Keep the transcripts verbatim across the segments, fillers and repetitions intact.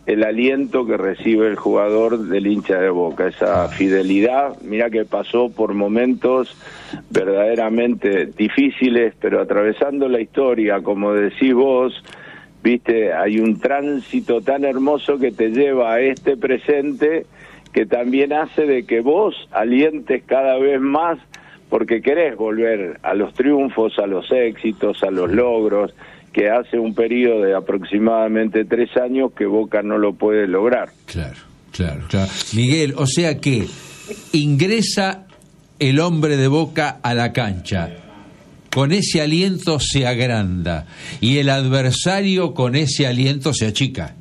el aliento que recibe el jugador del hincha de Boca, esa fidelidad. Mirá que pasó por momentos verdaderamente difíciles, pero atravesando la historia, como decís vos, viste, hay un tránsito tan hermoso que te lleva a este presente, que también hace de que vos alientes cada vez más, porque querés volver a los triunfos, a los éxitos, a los logros, que hace un periodo de aproximadamente tres años que Boca no lo puede lograr. Claro, claro, claro. Miguel, o sea que ingresa el hombre de Boca a la cancha, con ese aliento se agranda, y el adversario con ese aliento se achica.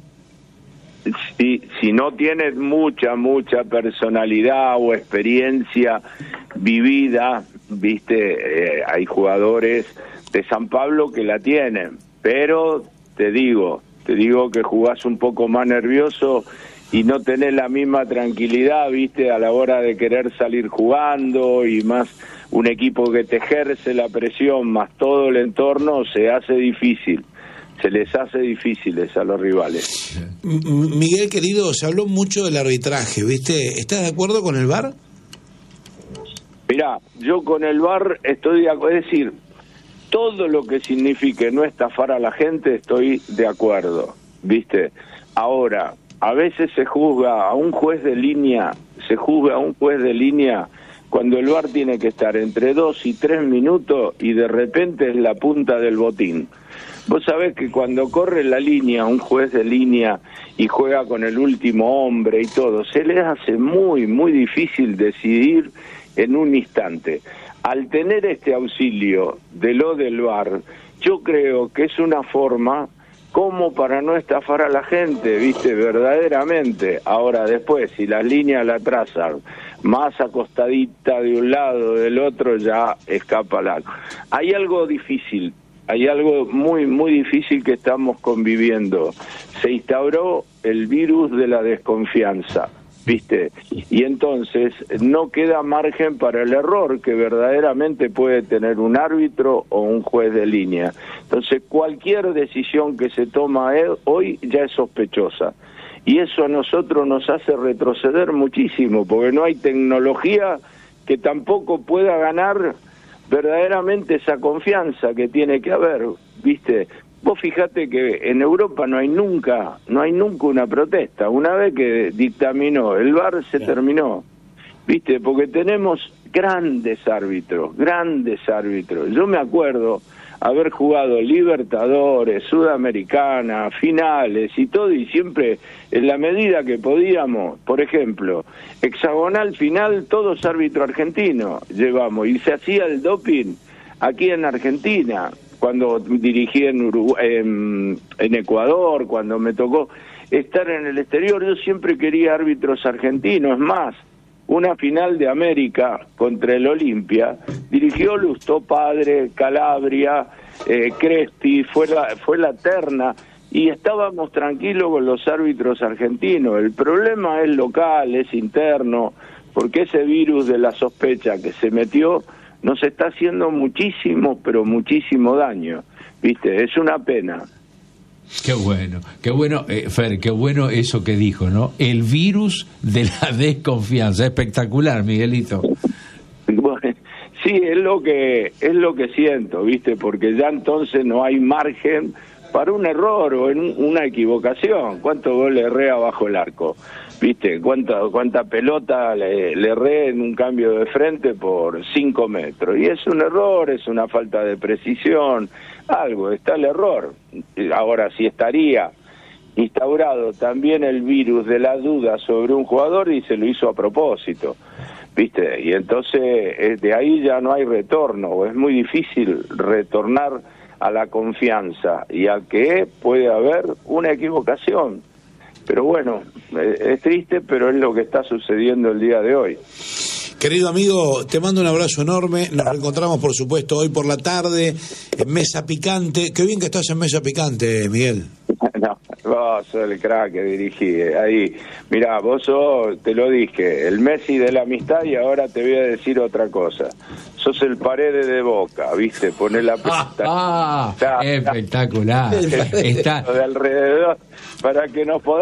Si, si no tienes mucha, mucha personalidad o experiencia vivida, viste, eh, hay jugadores de San Pablo que la tienen, pero te digo, te digo que jugás un poco más nervioso y no tenés la misma tranquilidad, viste, a la hora de querer salir jugando, y más un equipo que te ejerce la presión, más todo el entorno, se hace difícil. Se les hace difíciles a los rivales. Miguel, querido, se habló mucho del arbitraje, ¿viste? ¿Estás de acuerdo con el V A R? Mirá, yo con el V A R estoy de acuerdo, es decir, todo lo que signifique no estafar a la gente estoy de acuerdo, ¿viste? Ahora, a veces se juzga a un juez de línea, se juzga a un juez de línea cuando el V A R tiene que estar entre dos y tres minutos y de repente es la punta del botín. Vos sabés que cuando corre la línea, un juez de línea, y juega con el último hombre y todo, se les hace muy, muy difícil decidir en un instante. Al tener este auxilio de lo del V A R, yo creo que es una forma como para no estafar a la gente, viste, verdaderamente. Ahora después, si las líneas la trazan más acostadita de un lado o del otro, ya escapa la... Hay algo difícil. Hay algo muy, muy difícil que estamos conviviendo. Se instauró el virus de la desconfianza, ¿viste? Y entonces no queda margen para el error que verdaderamente puede tener un árbitro o un juez de línea. Entonces cualquier decisión que se toma hoy ya es sospechosa. Y eso a nosotros nos hace retroceder muchísimo, porque no hay tecnología que tampoco pueda ganar verdaderamente esa confianza que tiene que haber, ¿viste? Vos fijate que en Europa no hay nunca, no hay nunca una protesta. Una vez que dictaminó el V A R se Bien. terminó, ¿viste? Porque tenemos grandes árbitros, grandes árbitros. Yo me acuerdo haber jugado Libertadores, Sudamericana, finales y todo, y siempre en la medida que podíamos, por ejemplo, hexagonal final, todos árbitros argentinos llevamos, y se hacía el doping aquí en Argentina, cuando dirigí en, Uruguay, en, en Ecuador, cuando me tocó estar en el exterior, yo siempre quería árbitros argentinos. Es más, una final de América contra el Olimpia, dirigió Lustó Padre, Calabria, eh, Cresti, fue la, fue la terna, y estábamos tranquilos con los árbitros argentinos. El problema es local, es interno, porque ese virus de la sospecha que se metió nos está haciendo muchísimo, pero muchísimo daño, ¿viste? Es una pena. Qué bueno, qué bueno, eh, Fer, qué bueno eso que dijo, ¿no? El virus de la desconfianza, espectacular, Miguelito. Bueno, sí, es lo que es lo que siento, ¿viste? Porque ya entonces no hay margen para un error o en una equivocación. ¿Cuántos goles erré abajo el arco? ¿Viste? ¿Cuánta, cuánta pelota le, le erré en un cambio de frente por cinco metros? Y es un error, es una falta de precisión, algo, está el error. Ahora, si estaría instaurado también el virus de la duda sobre un jugador, y se lo hizo a propósito, ¿viste? Y entonces de ahí ya no hay retorno, es muy difícil retornar a la confianza, y al que puede haber una equivocación. Pero bueno, es triste, pero es lo que está sucediendo el día de hoy. Querido amigo, te mando un abrazo enorme. Nos reencontramos, por supuesto, hoy por la tarde en Mesa Picante. Qué bien que estás en Mesa Picante, Miguel. No, vos sos el crack que dirigí. Ahí, mirá, vos sos, te lo dije, el Messi de la amistad, y ahora te voy a decir otra cosa. Sos el Paredes de Boca, ¿viste? Poné la pelota. Ah, ah, espectacular. Está de alrededor para que nos podamos